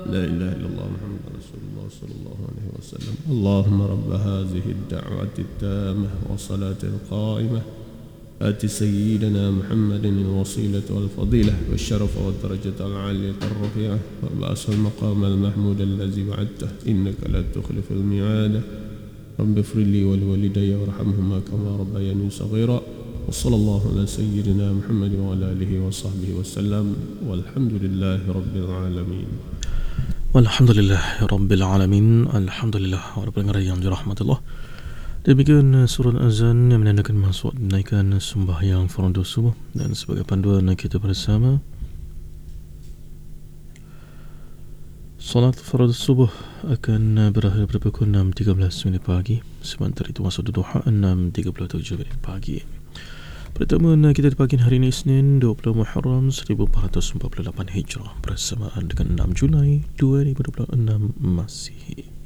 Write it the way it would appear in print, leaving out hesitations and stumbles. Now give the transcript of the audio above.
لا إله إلا الله محمد رسول الله صلى الله عليه وسلم. اللهم رب هذه الدعوة التامة والصلاة القائمة آت سيدنا محمد الوسيلة والفضيلة والشرف والدرجة العالية الرفيعة وبأس المقام المحمود الذي وعدته إنك لا تخلف الميعاد. رب اغفر لي ولوالدي وارحمهما كما ربياني صغيرا. وصلى الله على سيدنا محمد وعلى آله وصحبه وسلم والحمد لله رب العالمين. Alhamdulillah Rabbil Alamin. Alhamdulillah para pendengar yang dirahmati Allah. Demikian surah azan yang menandakan masuk menaikkan sembahyang fardu subuh, dan sebagai panduan kita bersama, solat fardu subuh akan berakhir pada pukul 6.13 pagi. Sebentar itu masuk duha 6.37 pagi. Pertemuan kita di pagi hari ini Isnin 20 Muharram 1448 Hijrah bersamaan dengan 6 Julai 2026 Masihi.